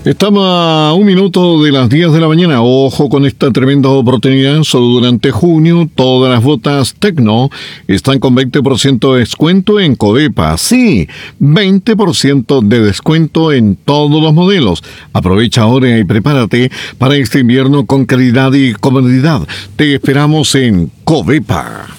Estamos a un minuto de las 10 de la mañana. Ojo con esta tremenda oportunidad. Solo durante junio, todas las botas Tecno están con 20% de descuento en Covepa. Sí, 20% de descuento en todos los modelos. Aprovecha ahora y prepárate para este invierno con calidad y comodidad. Te esperamos en Covepa.